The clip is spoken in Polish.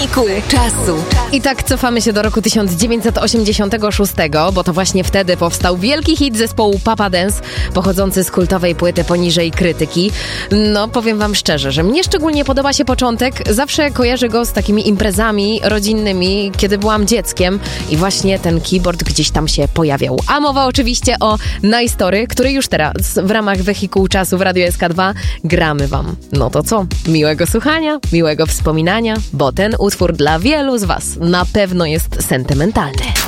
Wehikuł czasu. I tak cofamy się do roku 1986, bo to właśnie wtedy powstał wielki hit zespołu Papa Dance, pochodzący z kultowej płyty Poniżej krytyki. No, powiem wam szczerze, że mnie szczególnie podoba się początek. Zawsze kojarzę go z takimi imprezami rodzinnymi, kiedy byłam dzieckiem i właśnie ten keyboard gdzieś tam się pojawiał. A mowa oczywiście o Nice Story, który już teraz w ramach Wehikułu czasu w Radiu SK2 gramy wam. No to co? Miłego słuchania, miłego wspominania, bo ten utwór dla wielu z was na pewno jest sentymentalny.